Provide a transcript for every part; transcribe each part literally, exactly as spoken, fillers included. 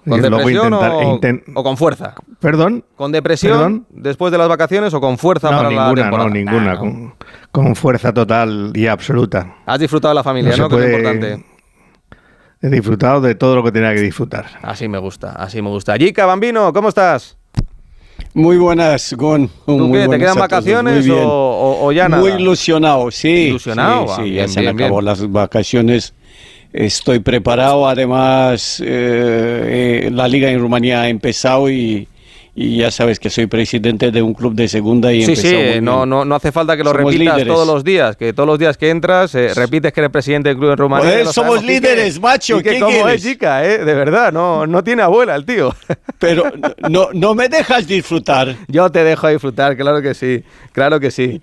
¿Con depresión intentar, o, intent... o con fuerza? ¿Perdón? ¿Con depresión ¿Perdón? después de las vacaciones o con fuerza no, para ninguna, la temporada? No, ninguna, nah, no. Con, con fuerza total y absoluta. Has disfrutado de la familia, ¿no? ¿no? Puede... Que es lo importante. He disfrutado de todo lo que tenía que disfrutar. Así me gusta, así me gusta. Jica, Bambino, ¿cómo estás? Muy buenas, Gon. ¿Tú muy qué? ¿Te quedan vacaciones o, o, o ya nada? Muy ilusionado, sí. ¿Ilusionado? Sí, ah, sí bien, ya se bien, han acabado bien. las vacaciones. Estoy preparado, además eh, eh, la liga en Rumanía ha empezado y, y ya sabes que soy presidente de un club de segunda y he sí, empezado sí, muy no, bien. no, no hace falta que lo Somos repitas líderes. todos los días, que todos los días que entras eh, repites que eres presidente del club en Rumanía. Pues lo somos sabemos. líderes, Quique, macho, Quique, ¿qué ¿cómo quieres? es, Jica, eh? De verdad, no, no tiene abuela el tío. Pero no, no me dejas disfrutar. Yo te dejo disfrutar, claro que sí, claro que sí.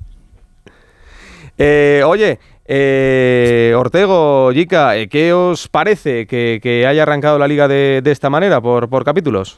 Eh, oye... Eh, Ortego, Jica, ¿qué os parece que, que haya arrancado la liga de, de esta manera, por, por capítulos?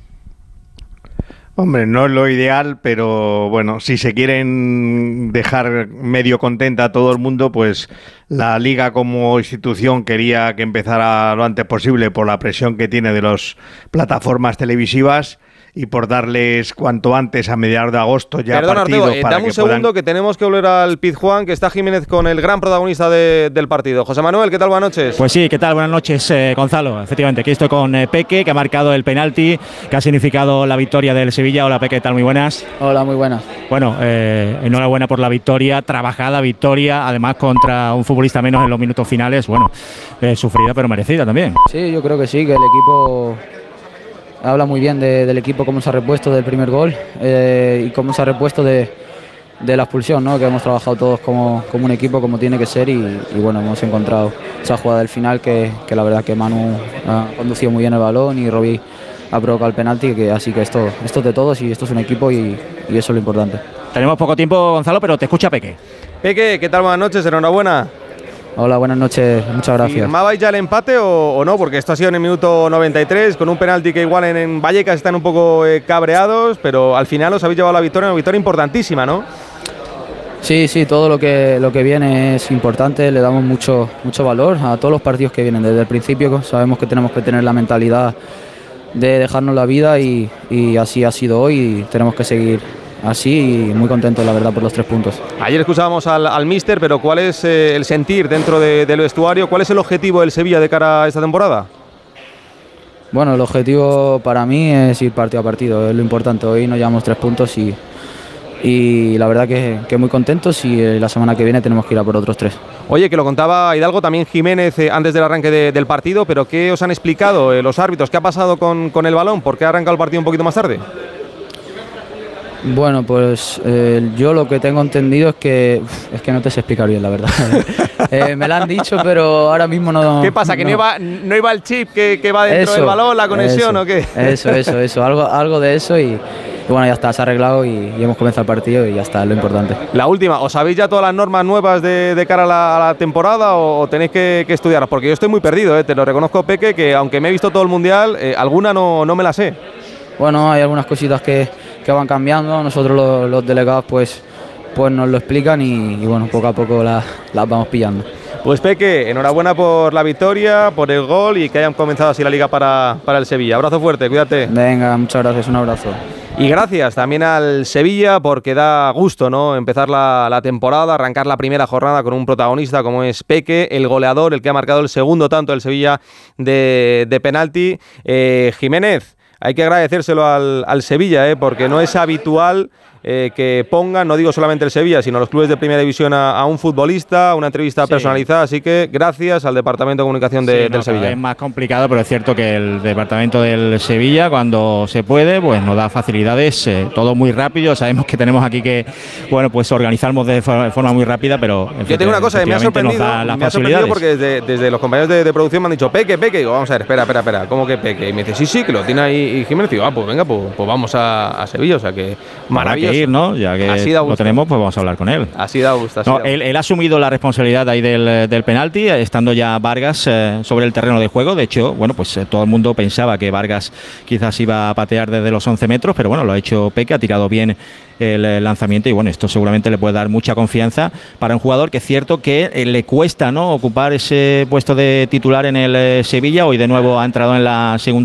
Hombre, no es lo ideal, pero bueno, si se quieren dejar medio contenta a todo el mundo, pues la liga como institución quería que empezara lo antes posible por la presión que tiene de las plataformas televisivas y por darles cuanto antes a mediados de agosto ya Perdona, partidos Ortego, eh, para dame que un segundo puedan... que tenemos que volver al Pizjuán, que está Jiménez con el gran protagonista de, del partido. José Manuel, ¿qué tal? Buenas noches. Pues sí, ¿qué tal? Buenas noches, eh, Gonzalo. Efectivamente, aquí estoy con eh, Peque, que ha marcado el penalti, que ha significado la victoria del Sevilla. Hola, Peque, ¿qué tal? Muy buenas. Hola, muy buenas. Bueno, eh, enhorabuena por la victoria, trabajada victoria, además contra un futbolista menos en los minutos finales. Bueno, eh, sufrida pero merecida también. Sí, yo creo que sí, que el equipo... Habla muy bien de, del equipo, cómo se ha repuesto del primer gol eh, y cómo se ha repuesto de, de la expulsión, ¿no? Que hemos trabajado todos como, como un equipo, como tiene que ser y, y bueno, hemos encontrado esa jugada del final que, que la verdad que Manu ha conducido muy bien el balón y Robbie ha provocado el penalti, que, así que esto, esto es de todos y esto es un equipo y, y eso es lo importante. Tenemos poco tiempo, Gonzalo, pero te escucha Peque. Peque, ¿qué tal? Buenas noches, enhorabuena. Hola, buenas noches, muchas gracias. ¿Firmabais ya el empate o, o no? Porque esto ha sido en el minuto noventa y tres, con un penalti que igual en, en Vallecas están un poco eh, cabreados, pero al final os habéis llevado la victoria, una victoria importantísima, ¿no? Sí, sí, todo lo que, lo que viene es importante, le damos mucho, mucho valor a todos los partidos que vienen. Desde el principio sabemos que tenemos que tener la mentalidad de dejarnos la vida y, y así ha sido hoy y tenemos que seguir así y muy contentos, la verdad, por los tres puntos. Ayer escuchábamos al, al míster, pero ¿cuál es eh, el sentir dentro de, del vestuario? ¿Cuál es el objetivo del Sevilla de cara a esta temporada? Bueno, el objetivo para mí es ir partido a partido, es lo importante. Hoy nos llevamos tres puntos y, y la verdad que, que muy contentos y la semana que viene tenemos que ir a por otros tres. Oye, que lo contaba Hidalgo, también Jiménez eh, antes del arranque de, del partido, pero ¿qué os han explicado eh, los árbitros? ¿Qué ha pasado con, con el balón? ¿Por qué ha arrancado el partido un poquito más tarde? Bueno, pues eh, yo lo que tengo entendido es que uf, es que no te sé explicar bien, la verdad. eh, me lo han dicho, pero ahora mismo no. ¿Qué pasa? ¿Que no, no, iba, no iba el chip que, que va dentro eso, del balón, la conexión eso, o qué? Eso, eso, eso, algo, algo de eso y, y bueno, ya está, se ha arreglado y, y hemos comenzado el partido y ya está, es lo importante. La última, ¿os sabéis ya todas las normas nuevas de, de cara a la, a la temporada o, o tenéis que, que estudiarlas? Porque yo estoy muy perdido, eh, te lo reconozco, Peque, que aunque me he visto todo el Mundial, eh, alguna no, no me la sé. Bueno, hay algunas cositas que, que van cambiando, nosotros los, los delegados pues, pues nos lo explican y, y bueno, poco a poco las, las vamos pillando. Pues Peque, enhorabuena por la victoria, por el gol y que hayan comenzado así la liga para, para el Sevilla. Abrazo fuerte, cuídate. Venga, muchas gracias, un abrazo. Y gracias también al Sevilla porque da gusto, ¿no? Empezar la, la temporada, arrancar la primera jornada con un protagonista como es Peque, el goleador, el que ha marcado el segundo tanto del Sevilla de, de penalti. Eh, Jiménez, hay que agradecérselo al, al Sevilla, ¿eh? Porque no es habitual eh, que pongan, no digo solamente el Sevilla, sino los clubes de primera división a, a un futbolista, una entrevista sí. personalizada, así que gracias al Departamento de Comunicación de, sí, no, del Sevilla. Es más complicado, pero es cierto que el Departamento del Sevilla, cuando se puede, pues nos da facilidades, eh, todo muy rápido, sabemos que tenemos aquí que, bueno, pues organizarnos de forma muy rápida, pero... Yo tengo una cosa que me ha sorprendido, me ha sorprendido porque desde, desde los compañeros de, de producción me han dicho, Peque, Peque, y digo, vamos a ver, espera, espera, espera, ¿cómo que Peque? Y me dice, sí, sí, que lo tiene ahí Jiménez, y digo, ah, pues venga, pues, pues vamos a, a Sevilla, o sea que maravilloso. Ir, ¿no? Ya que lo tenemos, pues vamos a hablar con él. Así da gusto. Así no, da gusto. Él, él ha asumido la responsabilidad ahí del, del penalti, estando ya Vargas eh, sobre el terreno de juego. De hecho, bueno, pues eh, todo el mundo pensaba que Vargas quizás iba a patear desde los once metros, pero bueno, lo ha hecho Peque, ha tirado bien el, el lanzamiento y bueno, esto seguramente le puede dar mucha confianza para un jugador que es cierto que eh, le cuesta, ¿no?, ocupar ese puesto de titular en el eh, Sevilla. Hoy de nuevo ha entrado en la segunda